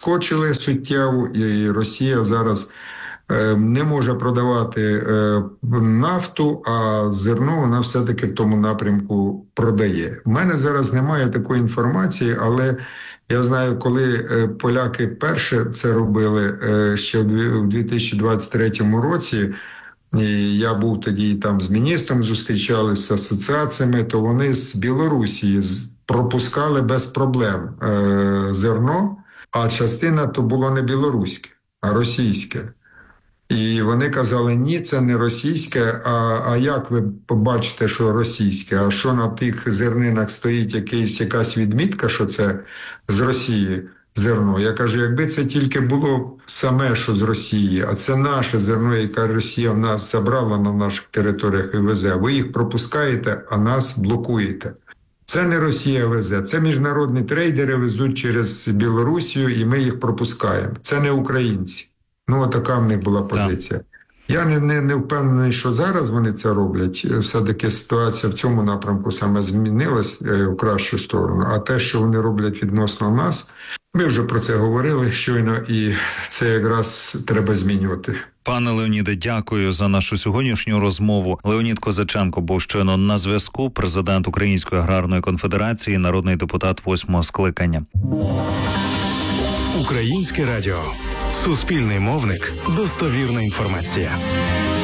підскочили суттєво, і Росія зараз не може продавати нафту, а зерно вона все-таки в тому напрямку продає. У мене зараз немає такої інформації, але я знаю, коли поляки перше це робили ще в 2023 році, і я був тоді там з міністром, зустрічалися з асоціаціями, то вони з Білорусі пропускали без проблем зерно, а частина то було не білоруське, а російське. І вони казали, ні, це не російське, а як ви побачите, що російське? А що на тих зернинах стоїть якась відмітка, що це з Росії зерно? Я кажу, якби це тільки було саме, що з Росії, а це наше зерно, яке Росія в нас забрала на наших територіях і везе, ви їх пропускаєте, а нас блокуєте. Це не Росія везе, це міжнародні трейдери везуть через Білорусію, і ми їх пропускаємо. Це не українці. Ну, така в них була позиція. Я не впевнений, що зараз вони це роблять. Все-таки ситуація в цьому напрямку саме змінилась в кращу сторону. А те, що вони роблять відносно нас, ми вже про це говорили щойно, і це якраз треба змінювати. Пане Леоніде, дякую за нашу сьогоднішню розмову. Леонід Козаченко був щойно на зв'язку, президент Української аграрної конфедерації, народний депутат 8-го скликання. Українське радіо. Суспільний мовник. Достовірна інформація.